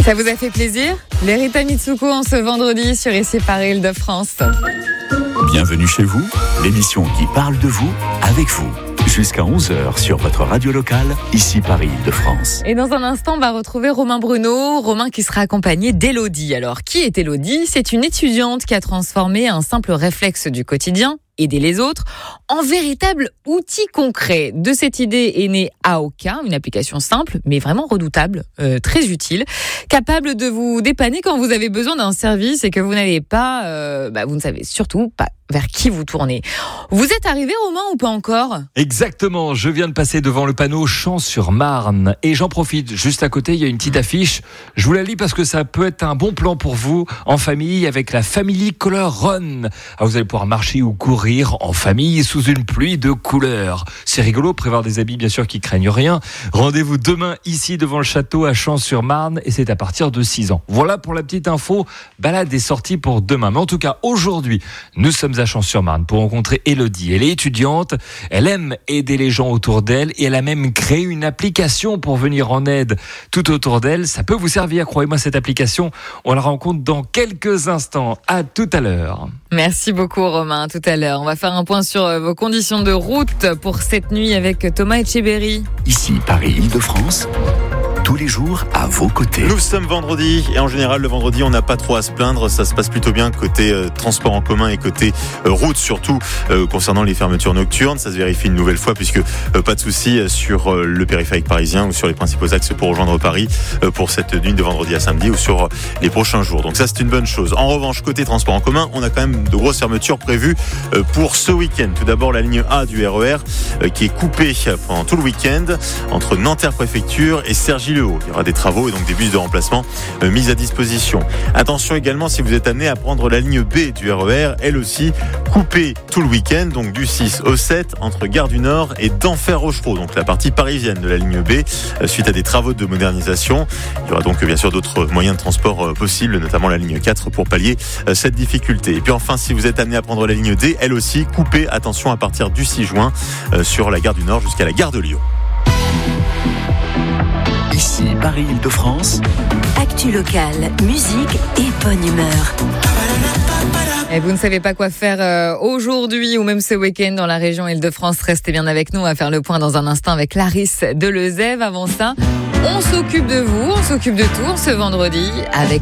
Ça vous a fait plaisir? Les Rita Mitsuko en ce vendredi sur Ici Paris Île-de-France. Bienvenue chez vous, l'émission qui parle de vous, avec vous. Jusqu'à 11h sur votre radio locale, Ici Paris Île-de-France. Et dans un instant, on va retrouver Romain Bruno. Romain qui sera accompagné d'Élodie. Alors, qui est Élodie? C'est une étudiante qui a transformé un simple réflexe du quotidien, aider les autres, en véritable outil concret. De cette idée est née Aoka, une application simple, mais vraiment redoutable, très utile, capable de vous dépanner quand vous avez besoin d'un service et que vous n'avez pas, vous ne savez surtout pas vers qui vous tournez. Vous êtes arrivé, Romain, ou pas encore? Exactement, je viens de passer devant le panneau Champs-sur-Marne et j'en profite, juste à côté il y a une petite affiche, je vous la lis parce que ça peut être un bon plan pour vous en famille avec la Family Color Run. Alors vous allez pouvoir marcher ou courir en famille sous une pluie de couleurs. C'est rigolo, prévoir des habits bien sûr qui craignent rien. Rendez-vous demain ici devant le château à Champs-sur-Marne et c'est à partir de 6 ans. Voilà pour la petite info, balade est sortie pour demain. Mais en tout cas aujourd'hui, nous sommes à Champs-sur-Marne pour rencontrer Élodie. Elle est étudiante, elle aime aider les gens autour d'elle et elle a même créé une application pour venir en aide tout autour d'elle. Ça peut vous servir, croyez-moi, cette application. On la rencontre dans quelques instants. À tout à l'heure. Merci beaucoup, Romain. À tout à l'heure. On va faire un point sur vos conditions de route pour cette nuit avec Thomas Etcheberry. Ici Paris Île-de-France. Tous les jours à vos côtés. Nous sommes vendredi et en général le vendredi on n'a pas trop à se plaindre, ça se passe plutôt bien côté transport en commun et côté route, surtout concernant les fermetures nocturnes. Ça se vérifie une nouvelle fois puisque pas de souci sur le périphérique parisien ou sur les principaux axes pour rejoindre Paris pour cette nuit de vendredi à samedi ou sur les prochains jours. Donc ça c'est une bonne chose. En revanche côté transport en commun on a quand même de grosses fermetures prévues pour ce week-end. Tout d'abord la ligne A du RER qui est coupée pendant tout le week-end entre Nanterre Préfecture et Cergy-le-Haut. Il y aura des travaux et donc des bus de remplacement mis à disposition. Attention également si vous êtes amené à prendre la ligne B du RER, elle aussi coupée tout le week-end, donc du 6 au 7 entre Gare du Nord et d'Enfer-Rochereau, donc la partie parisienne de la ligne B, suite à des travaux de modernisation. Il y aura donc bien sûr d'autres moyens de transport possibles, notamment la ligne 4 pour pallier cette difficulté. Et puis enfin, si vous êtes amené à prendre la ligne D, elle aussi coupée, attention, à partir du 6 juin sur la Gare du Nord jusqu'à la Gare de Lyon. Ici Paris Île-de-France. Actu locale, musique et bonne humeur. Et vous ne savez pas quoi faire aujourd'hui ou même ce week-end dans la région Île-de-France, restez bien avec nous. On va faire le point dans un instant avec Clarisse Delezève. Avant ça, on s'occupe de vous, on s'occupe de tout ce vendredi avec